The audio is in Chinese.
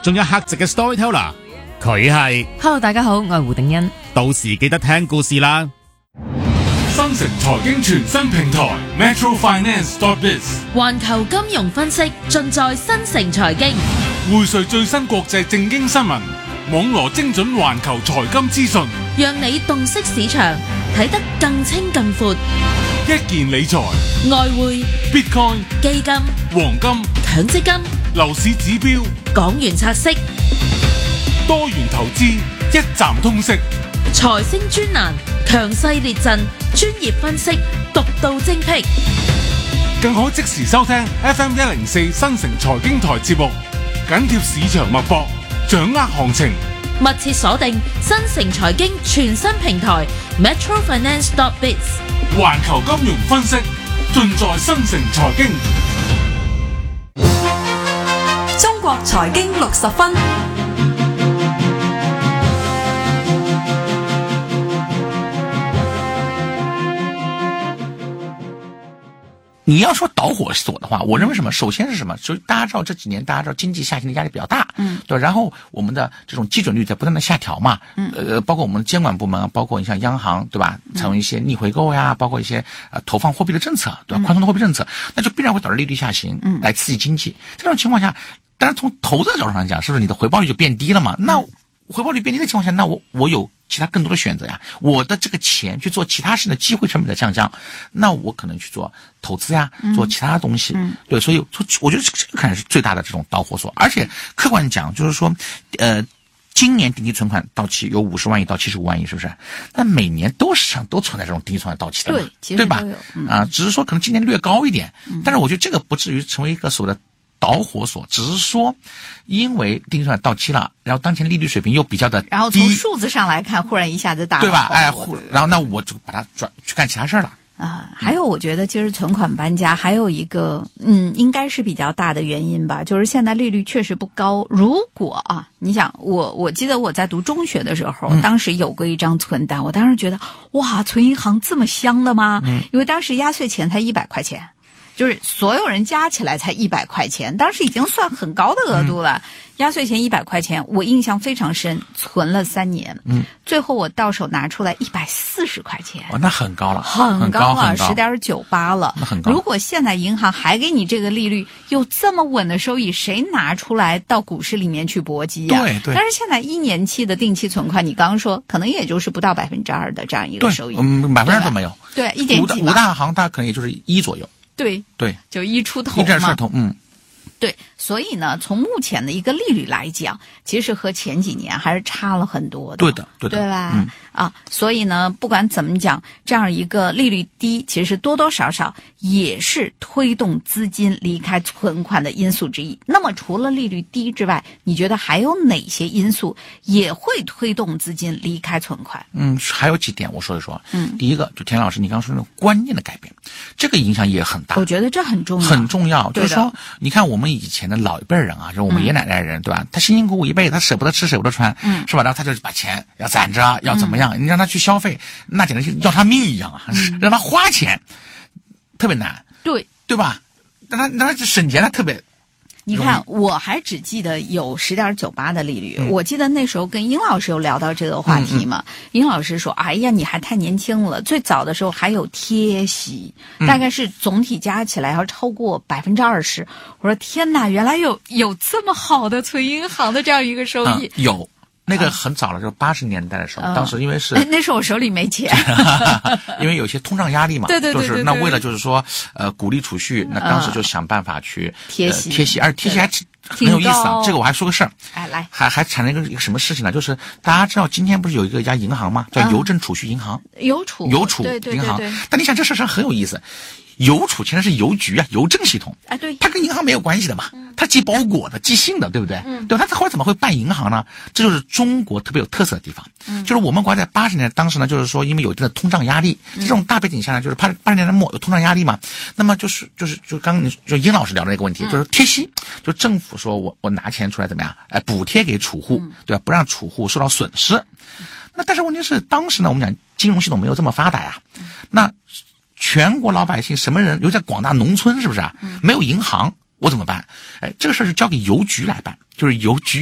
仲有客席嘅 storyteller， 佢係 Hello， 大家好，我係胡定欣。 到時記得聽故事啦。 新城財經全新平台 metrofinance.biz， 環球金融分析盡在新城財經， 匯萃最新國際政經新聞，網羅精準環球財金資訊， 讓你洞悉市場，睇得更清更闊。 一鍵理財、 外匯、 Bitcoin、 基金、 黃金、 強積金、 樓市指標、 港元拆息、 多元投資，一站通識。 財星專欄，強勢列陣，專業分析，獨到精闢， 更可即時收聽 FM104 新城財經台節目，緊貼市場脈搏，掌握行情。 密切鎖定新城財經全新平台 metrofinance.biz， 環球金融分析盡在新城財經。 中國財經60分。 你要说导火索的话，我认为什么？首先是什么？就是大家知道这几年大家知道经济下行的压力比较大，对，然后我们的这种基准率在不断的下调嘛，包括我们的监管部门，包括你像央行，对吧？采用一些逆回购呀，包括一些投放货币的政策，对吧？宽松的货币政策，那就必然会导致利率下行，来刺激经济。这种情况下，当然从投资的角度上讲，是不是你的回报率就变低了嘛？那回报率变低的情况下，那我有其他更多的选择呀，我的这个钱去做其他事情的机会成本的下降，那我可能去做投资呀，做其他的东西，对，所以我觉得这个可能是最大的这种导火索。而且客观讲，就是说，今年定期存款到期有50万亿到75万亿，是不是？那每年市场都存在这种定期存款到期的嘛， 对，其实对吧？ 都有只是说可能今年略高一点，但是我觉得这个不至于成为一个所谓的导火索，只是说因为定期存款到期了，然后当前利率水平又比较的低， 然后从数字上来看，忽然一下子大了， 对吧？然后那我就把它转去干其他事儿了。 还有我觉得其实存款搬家还有一个应该是比较大的原因吧，就是现在利率确实不高。如果你想我记得我在读中学的时候，当时有过一张存单，我当时觉得哇，存银行这么香的吗？因为当时压岁钱才100块钱。就是所有人加起来才100块钱，当时已经算很高的额度了。压岁钱100块钱，我印象非常深，存了3年。最后我到手拿出来140块钱。 那很高了， 很高了，10.98了。 那很高。 如果现在银行还给你这个利率，有这么稳的收益，谁拿出来到股市里面去搏击呀？ 对。 但是现在1年期的定期存款，你刚刚说可能也就是不到2%的这样一个收益。 2%都没有。 对，1点几。 五大行它可能也就是1左右。 对，就1出头嘛。 1出头， 对，所以呢，从目前的一个利率来讲，其实和前几年还是差了很多的。 对的， 对吧？所以呢，不管怎么讲，这样一个利率低，其实多多少少也是推动资金离开存款的因素之一。那么除了利率低之外，你觉得还有哪些因素也会推动资金离开存款？ 还有几点我说一说。第一个就田老师你刚刚说那种观念的改变，这个影响也很大。 我觉得这很重要， 很重要。就是说，你看我们以前的老一辈人就是我们爷爷奶奶人，对吧？他辛辛苦苦一辈子，他舍不得吃，舍不得穿，是吧？然后他就把钱要攒着，要怎么样？你让他去消费，那简直是要他命一样啊！让他花钱特别难，对吧？让他省钱，他特别。 你看，我还只记得有10.98的利率。我记得那时候跟殷老师有聊到这个话题嘛。殷老师说：“哎呀，你还太年轻了。最早的时候还有贴息，大概是总体加起来要超过20%。”我说：“天哪，原来有这么好的存银行的这样一个收益。” 有。那个很早了，就80年代的时候，当时因为是那时候我手里没钱， 因为有些通胀压力嘛， 对， 就是那为了就是说鼓励储蓄，那当时就想办法去贴息，而贴息还很有意思啊。这个我还说个事儿， 来， 还产生一个什么事情呢？就是大家知道今天不是有一家银行吗？叫邮政储蓄银行，邮储银行。但你想这事很有意思。邮储其实是邮局啊，邮政系统， 对， 它跟银行没有关系的嘛，它寄包裹的、寄信的，对不对？对，它后来怎么会办银行呢？这就是中国特别有特色的地方。就是我们国家在80年代当时呢，就是说因为有一定的通胀压力，这种大背景下呢，就是80年代末有通胀压力嘛，那么就刚刚就殷老师聊的那个问题，就是贴息，就政府说我拿钱出来怎么样？补贴给储户，对吧？不让储户受到损失。那但是问题是当时呢，我们讲金融系统没有这么发达呀，那全国老百姓什么人，尤其在广大农村，是不是没有银行，我怎么办？这个事儿是交给邮局来办，就是邮局